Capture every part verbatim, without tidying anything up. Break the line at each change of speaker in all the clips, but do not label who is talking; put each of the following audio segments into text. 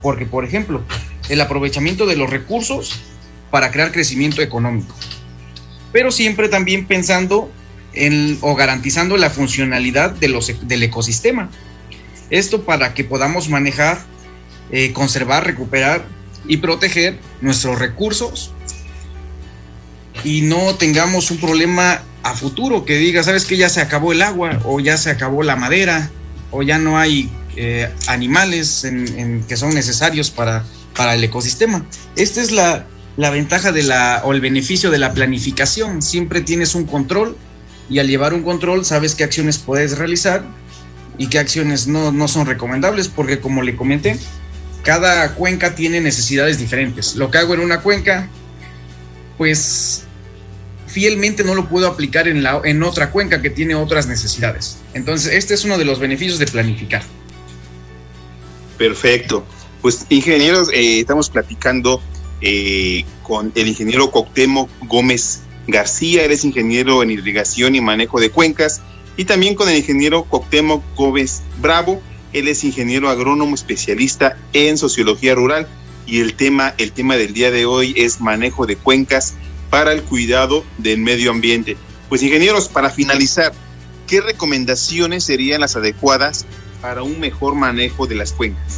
porque, por ejemplo, el aprovechamiento de los recursos para crear crecimiento económico, pero siempre también pensando en, o garantizando la funcionalidad de los, del ecosistema. Esto para que podamos manejar, eh, conservar, recuperar y proteger nuestros recursos y no tengamos un problema a futuro que diga, ¿sabes qué? Ya se acabó el agua, o ya se acabó la madera, o ya no hay eh, animales en, en, que son necesarios para, para el ecosistema. Esta es la, la ventaja de la, o el beneficio de la planificación. Siempre tienes un control y al llevar un control sabes qué acciones puedes realizar y qué acciones no, no son recomendables, porque como le comenté, cada cuenca tiene necesidades diferentes. Lo que hago en una cuenca, pues fielmente no lo puedo aplicar en, la, en otra cuenca que tiene otras necesidades. Entonces, este es uno de los beneficios de planificar.
Perfecto. Pues, ingenieros, eh, estamos platicando eh, con el ingeniero Cuauhtémoc Gómez García. Él es ingeniero en irrigación y manejo de cuencas, y también con el ingeniero Cuauhtémoc Gómez Bravo. Él es ingeniero agrónomo especialista en sociología rural, y el tema, el tema del día de hoy es manejo de cuencas para el cuidado del medio ambiente. Pues, ingenieros, para finalizar, ¿qué recomendaciones serían las adecuadas para un mejor manejo de las cuencas?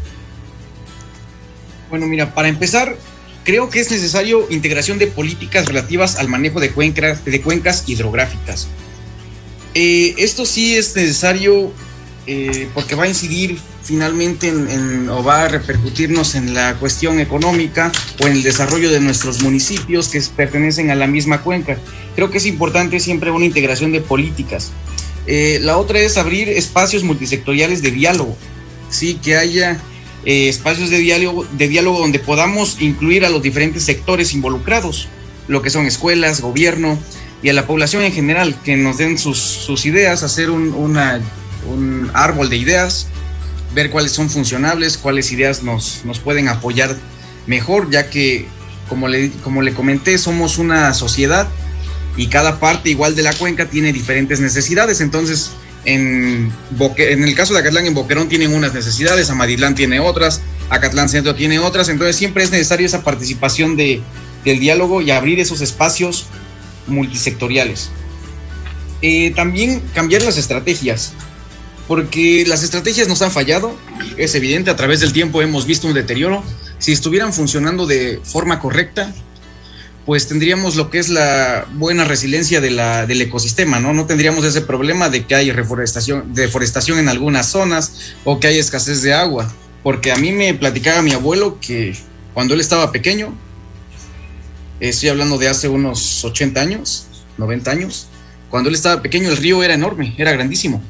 Bueno, mira, para empezar, creo que es necesario integración de políticas relativas al manejo de cuencas, de cuencas hidrográficas. Eh, esto sí es necesario eh, porque va a incidir finalmente en, en, o va a repercutirnos en la cuestión económica o en el desarrollo de nuestros municipios que pertenecen a la misma cuenca. Creo que es importante siempre una integración de políticas. Eh, la otra es abrir espacios multisectoriales de diálogo, sí, que haya eh, espacios de diálogo, de diálogo donde podamos incluir a los diferentes sectores involucrados, lo que son escuelas, gobierno y a la población en general, que nos den sus, sus ideas, hacer un, una, un árbol de ideas, ver cuáles son funcionables, cuáles ideas nos, nos pueden apoyar mejor, ya que, como le, como le comenté, somos una sociedad y cada parte igual de la cuenca tiene diferentes necesidades. Entonces, en, Boque, en el caso de Acatlán, en Boquerón tienen unas necesidades, Amatitlán tiene otras, Acatlán Centro tiene otras. Entonces, siempre es necesario esa participación de, del diálogo y abrir esos espacios multisectoriales. Eh, también cambiar las estrategias, porque las estrategias nos han fallado, es evidente, a través del tiempo hemos visto un deterioro. Si estuvieran funcionando de forma correcta, pues tendríamos lo que es la buena resiliencia de la, del ecosistema, ¿no? No tendríamos ese problema de que hay reforestación, deforestación en algunas zonas o que hay escasez de agua, porque a mí me platicaba mi abuelo que cuando él estaba pequeño, estoy hablando de hace unos ochenta años, noventa años, cuando él estaba pequeño el río era enorme, era grandísimo.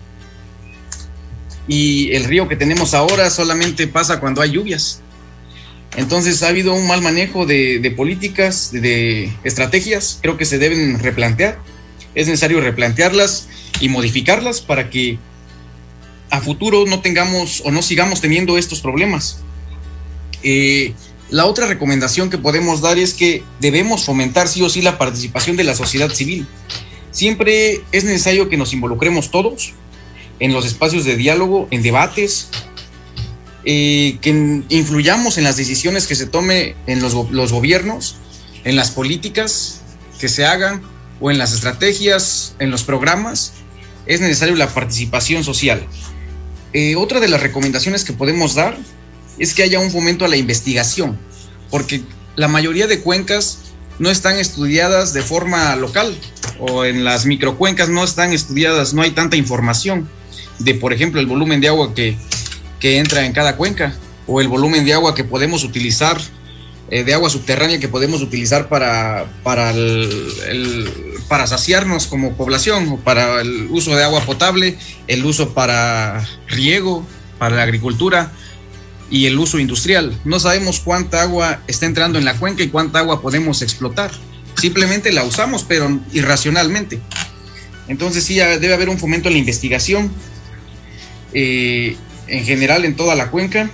Y el río que tenemos ahora solamente pasa cuando hay lluvias. Entonces ha habido un mal manejo de, de políticas, de, de estrategias. Creo que se deben replantear. Es necesario replantearlas y modificarlas para que a futuro no tengamos o no sigamos teniendo estos problemas. Eh, la otra recomendación que podemos dar es que debemos fomentar sí o sí la participación de la sociedad civil. Siempre es necesario que nos involucremos todos en los espacios de diálogo, en debates, eh, que influyamos en las decisiones que se tomen en los, los gobiernos, en las políticas que se hagan o en las estrategias, en los programas. Es necesario la participación social. Eh, otra de las recomendaciones que podemos dar es que haya un fomento a la investigación, porque la mayoría de cuencas no están estudiadas de forma local, o en las microcuencas no están estudiadas, no hay tanta información de, por ejemplo, el volumen de agua que, que entra en cada cuenca, o el volumen de agua que podemos utilizar, eh, de agua subterránea que podemos utilizar para, para, el, el, para saciarnos como población, o para el uso de agua potable, el uso para riego, para la agricultura y el uso industrial. No sabemos cuánta agua está entrando en la cuenca y cuánta agua podemos explotar. Simplemente la usamos, pero irracionalmente. Entonces sí, debe haber un fomento en la investigación, eh, en general en toda la cuenca,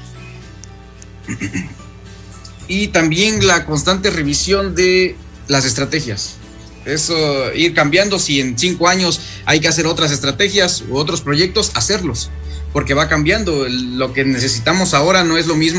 y también la constante revisión de las estrategias. Eso, ir cambiando, si en cinco años hay que hacer otras estrategias u otros proyectos, hacerlos, porque va cambiando. Lo que necesitamos ahora no es lo mismo